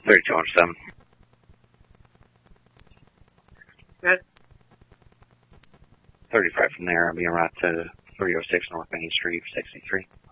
3207. Good. 35 from there. I'll be en route to 306 North Main Street, 63.